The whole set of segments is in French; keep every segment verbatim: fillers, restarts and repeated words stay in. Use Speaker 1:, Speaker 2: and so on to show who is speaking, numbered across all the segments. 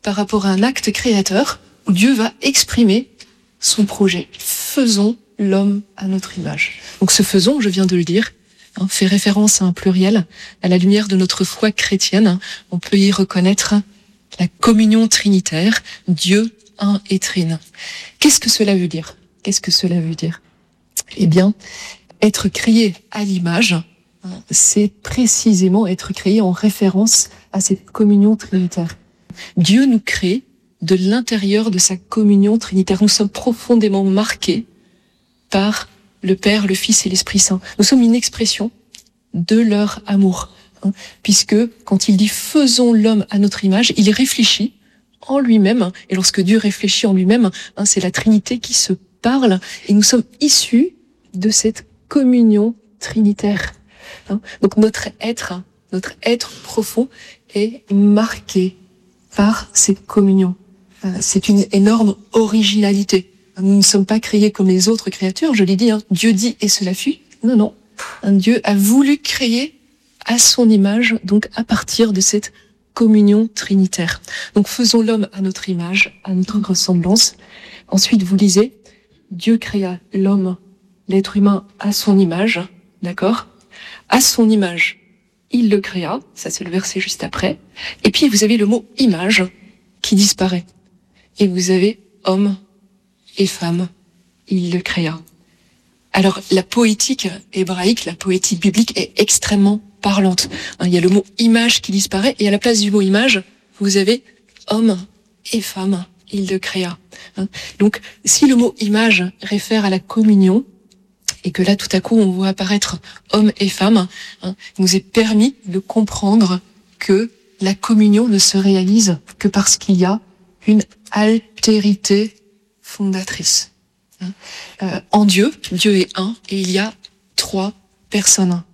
Speaker 1: par rapport à un acte créateur où Dieu va exprimer son projet. Faisons l'homme à notre image. Donc ce faisons, je viens de le dire, hein, fait référence à un pluriel. À la lumière de notre foi chrétienne, on peut y reconnaître la communion trinitaire, Dieu un et trine. Qu'est-ce que cela veut dire ? Qu'est-ce que cela veut dire ? Eh bien, être créé à l'image, c'est précisément être créé en référence à cette communion trinitaire. Dieu nous crée de l'intérieur de sa communion trinitaire. Nous sommes profondément marqués par le Père, le Fils et l'Esprit Saint. Nous sommes une expression de leur amour, hein, puisque quand il dit « faisons l'homme à notre image », il réfléchit en lui-même, et lorsque Dieu réfléchit en lui-même, hein, c'est la Trinité qui se parle, et nous sommes issus de cette communion trinitaire. Hein. Donc notre être, notre être profond est marqué par cette communion. C'est une énorme originalité. Nous ne sommes pas créés comme les autres créatures, je l'ai dit, hein, Dieu dit et cela fut. Non, non. Un Dieu a voulu créer à son image, donc à partir de cette communion trinitaire. Donc faisons l'homme à notre image, à notre ressemblance. Ensuite, vous lisez, Dieu créa l'homme, l'être humain à son image, d'accord ? À son image, il le créa, ça c'est le verset juste après. Et puis vous avez le mot image qui disparaît. Et vous avez homme et femme, il le créa. Alors la poétique hébraïque, la poétique biblique est extrêmement parlante. Il y a le mot image qui disparaît et à la place du mot image, vous avez homme et femme, il le créa. Donc si le mot image réfère à la communion, et que là tout à coup on voit apparaître homme et femme, il nous est permis de comprendre que la communion ne se réalise que parce qu'il y a une altérité fondatrice. Euh, en Dieu, Dieu est un, et il y a trois personnes.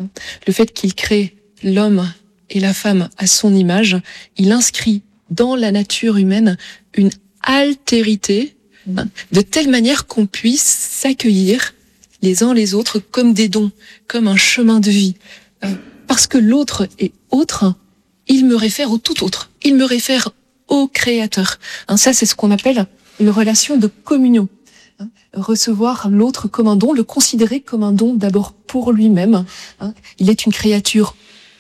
Speaker 1: Le fait qu'il crée l'homme et la femme à son image, il inscrit dans la nature humaine une altérité, hein, de telle manière qu'on puisse s'accueillir les uns les autres comme des dons, comme un chemin de vie. Euh, parce que l'autre est autre, il me réfère au tout autre, il me réfère au Créateur. Hein, ça, c'est ce qu'on appelle une relation de communion. Hein, recevoir l'autre comme un don, le considérer comme un don d'abord pour lui-même. Hein, il est une créature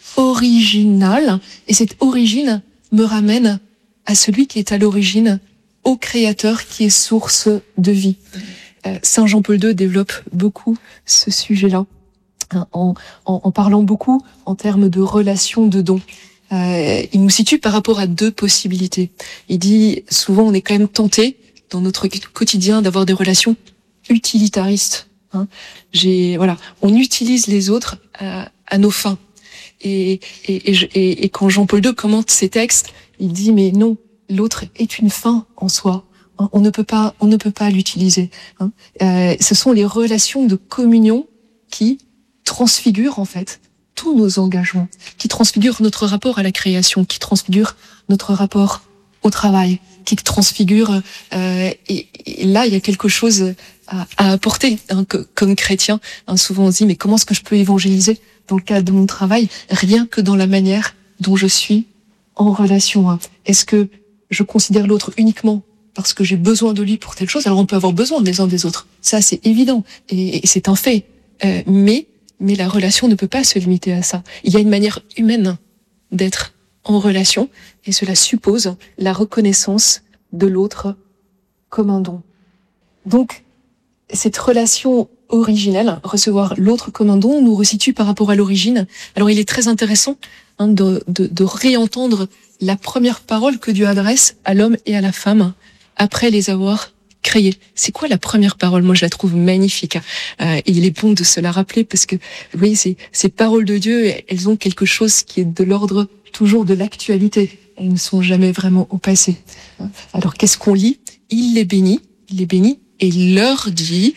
Speaker 1: originale, et cette origine me ramène à celui qui est à l'origine, au Créateur qui est source de vie. Euh, Saint Jean-Paul deux développe beaucoup ce sujet-là, hein, en, en, en parlant beaucoup en termes de relation de don. Euh, il nous situe par rapport à deux possibilités. Il dit, souvent on est quand même tenté dans notre quotidien d'avoir des relations utilitaristes. Hein. J'ai, voilà, on utilise les autres à, à nos fins. Et, et, et, et, et quand Jean-Paul deux commente ces textes, il dit mais non, l'autre est une fin en soi. Hein. On ne peut pas, on ne peut pas l'utiliser. Hein. Euh, ce sont les relations de communion qui transfigurent en fait tous nos engagements, qui transfigurent notre rapport à la création, qui transfigurent notre rapport au travail, qui transfigurent. Euh, et, et là, il y a quelque chose à, à apporter hein, que, comme chrétien. Hein, souvent, on se dit mais comment est-ce que je peux évangéliser dans le cadre de mon travail, rien que dans la manière dont je suis en relation. Hein. Est-ce que je considère l'autre uniquement parce que j'ai besoin de lui pour telle chose? Alors on peut avoir besoin des uns des autres, ça c'est évident et, et c'est un fait. Euh, mais mais la relation ne peut pas se limiter à ça. Il y a une manière humaine d'être en relation et cela suppose la reconnaissance de l'autre comme un don. Donc cette relation originelle, recevoir l'autre comme un don, nous resitue par rapport à l'origine. Alors il est très intéressant hein, de, de, de réentendre la première parole que Dieu adresse à l'homme et à la femme après les avoir créés. C'est quoi la première parole? Moi je la trouve magnifique. Euh, et il est bon de se la rappeler parce que vous voyez, ces, ces paroles de Dieu, elles ont quelque chose qui est de l'ordre toujours de l'actualité. Elles ne sont jamais vraiment au passé. Alors qu'est-ce qu'on lit? Il les bénit, il les bénit et il leur dit: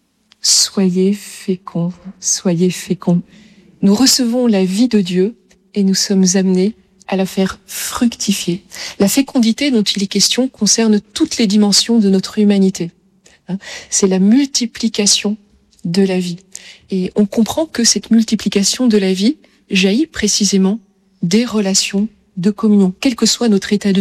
Speaker 1: soyez féconds, soyez féconds. Nous recevons la vie de Dieu et nous sommes amenés à la faire fructifier. La fécondité dont il est question concerne toutes les dimensions de notre humanité. C'est la multiplication de la vie. Et on comprend que cette multiplication de la vie jaillit précisément des relations de communion, quel que soit notre état de